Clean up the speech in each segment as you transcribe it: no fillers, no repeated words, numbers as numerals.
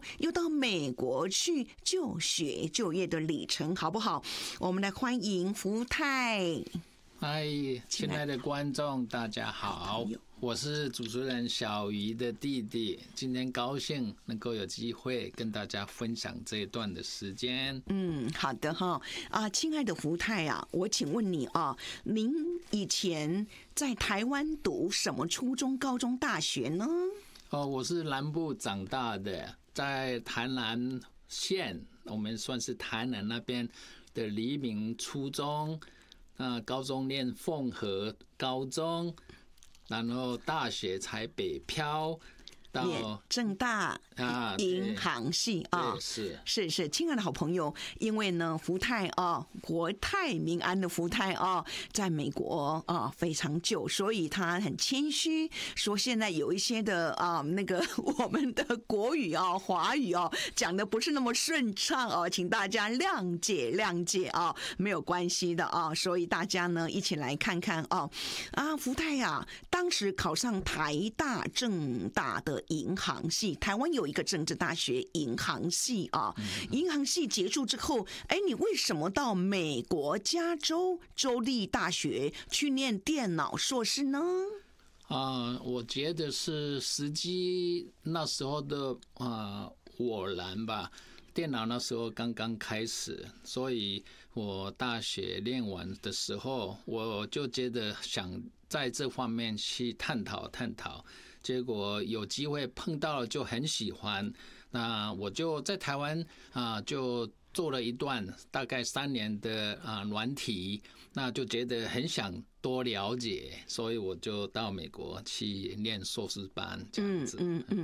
又到美国去就学就业的里程，好不好？我们来欢迎福泰。 嗨，亲爱的观众，大家好，我是主持人小鱼的弟弟。今天高兴能够有机会跟大家分享这一段的时间。 好的哈亲爱的福泰啊，我请问你啊，您以前在台湾读什么初中、高中、大学呢？ 我是南部长大的，在台南县，我们算是台南那边的黎明初中。高中念凤和高中，然后大学才北漂到政大银行系是亲爱的好朋友，因为呢福泰国泰民安的福泰在美国非常久，所以他很谦虚说现在有一些的那个我们的国语华语讲的不是那么顺畅请大家谅解没有关系的所以大家呢一起来看看福泰当时考上台大政大的银行系，台湾有一个政治大学银行系银行系结束之后，你为什么到美国加州州立大学去念电脑硕士呢？ 我觉得是时机那时候的偶然吧。电脑那时候刚刚开始，所以我大学念完的时候，我就觉得想在这方面去探讨，结果有机会碰到了就很喜欢。那我就在台湾就做了一段大概3年的软体，那就觉得很想多了解，所以我就到美国去念硕士班这样子。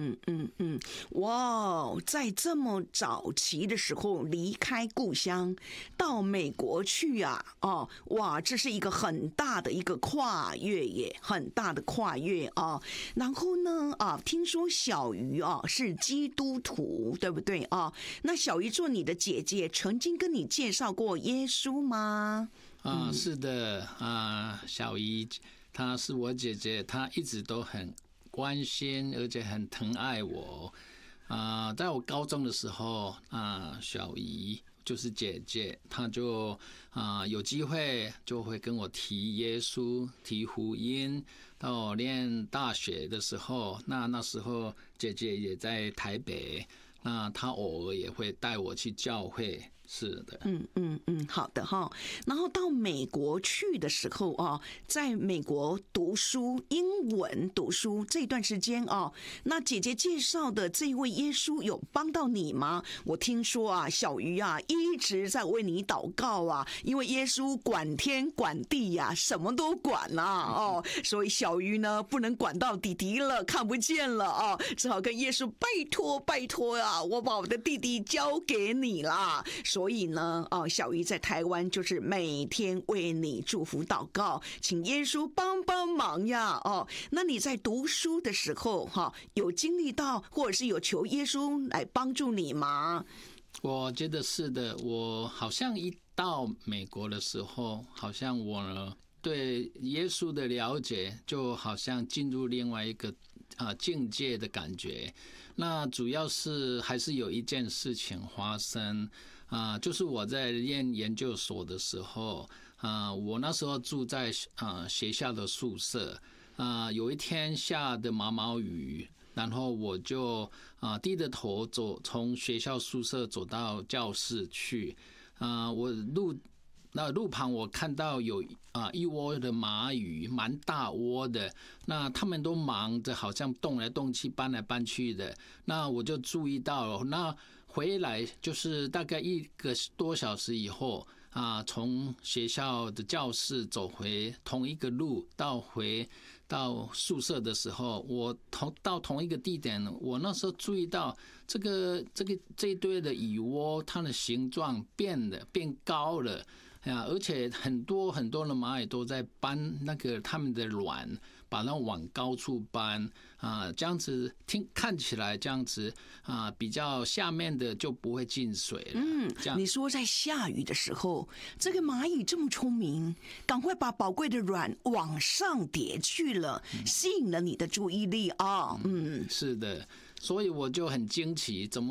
哇，在这么早期的时候离开故乡到美国去哇，这是一个很大的一个跨越耶，很大的跨越然后呢听说小鱼是基督徒，对不对那小鱼做你的姐姐曾经跟你介绍过耶稣吗？ 是的小姨她是我姐姐，她一直都很关心而且很疼爱我在我高中的时候小姨就是姐姐，她就有机会就会跟我提耶稣，提福音。到我念大学的时候，那时候姐姐也在台北，那她偶尔也会带我去教会。是的， 好的然后到美国去的时候在美国读书，英文读书这段时间那姐姐介绍的这一位耶稣有帮到你吗？我听说小鱼一直在为你祷告因为耶稣管天管地什么都管所以小鱼呢不能管到弟弟了，看不见了只好跟耶稣拜托我把我的弟弟交给你啦。所以呢小鱼在台湾就是每天为你祝福祷告，请耶稣帮忙呀那你在读书的时候有经历到或者是有求耶稣来帮助你吗？ 我觉得是的，我好像一到美国的时候，好像我呢对耶稣的了解就好像进入另外一个境界的感觉。那主要是还是有一件事情发生就是我在念研究所的时候我那时候住在学校的宿舍有一天下的毛毛雨，然后我就低着头从学校宿舍走到教室去我路旁我看到有一窝的蚂蚁，蛮大窝的，那他们都忙着好像动来动去搬来搬去的，那我就注意到了。那回来就是大概1个多小时以后从学校的教室走回同一个路回到宿舍的时候，我到同一个地点，我那时候注意到这一堆的蚁窝，它的形状变高了而且很多的蚂蚁都在搬那个他们的卵，把它往高处搬这样子看起来这样子比较下面的就不会进水了。 你说在下雨的时候，这个蚂蚁这么聪明，赶快把宝贵的卵往上叠去了，吸引了你的注意力是的，所以我就很惊奇，怎么